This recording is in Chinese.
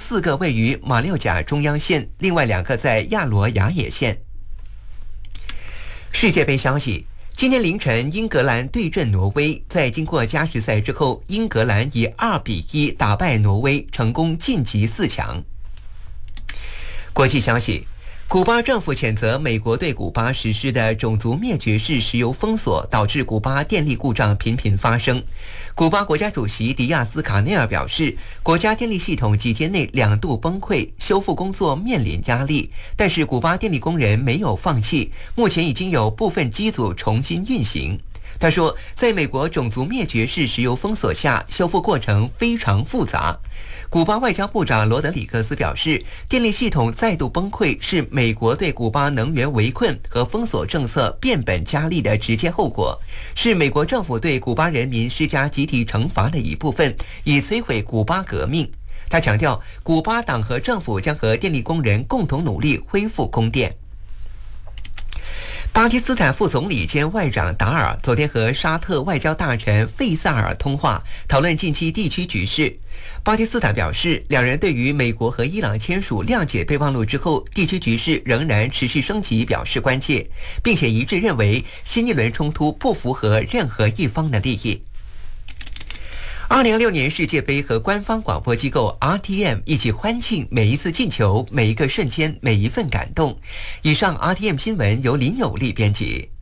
4个位于马六甲中央线，另外2个在亚罗亚野县。世界杯消息。今天凌晨，英格兰对阵挪威，在经过加时赛之后，英格兰以2-1打败挪威，成功晋级4强。国际消息。古巴政府谴责美国对古巴实施的种族灭绝式石油封锁，导致古巴电力故障频频发生。古巴国家主席迪亚斯卡内尔表示，国家电力系统几天内2度崩溃，修复工作面临压力。但是古巴电力工人没有放弃，目前已经有部分机组重新运行。他说，在美国种族灭绝式石油封锁下，修复过程非常复杂。古巴外交部长罗德里格斯表示，电力系统再度崩溃是美国对古巴能源围困和封锁政策变本加厉的直接后果，是美国政府对古巴人民施加集体惩罚的一部分，以摧毁古巴革命。他强调，古巴党和政府将和电力工人共同努力恢复供电。巴基斯坦副总理兼外长达尔昨天和沙特外交大臣费萨尔通话，讨论近期地区局势。巴基斯坦表示，两人对于美国和伊朗签署谅解备忘录之后，地区局势仍然持续升级表示关切，并且一致认为新一轮冲突不符合任何一方的利益。2026年世界杯和官方广播机构 RTM 一起欢庆每一次进球、每一个瞬间、每一份感动。以上 RTM 新闻由林有利编辑。